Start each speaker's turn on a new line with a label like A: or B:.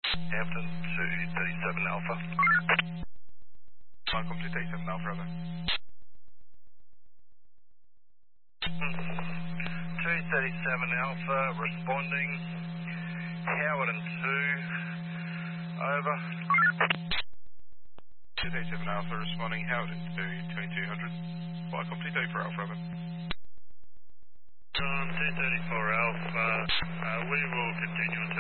A: Hampton 237 Alpha.
B: Welcome to 37 Alpha, over.
A: 237 Alpha, responding. Howard and 2, over.
B: 237 Alpha, responding. Howard and 2200. Welcome to 34 Alpha, over.
A: 234 Alpha, we will continue until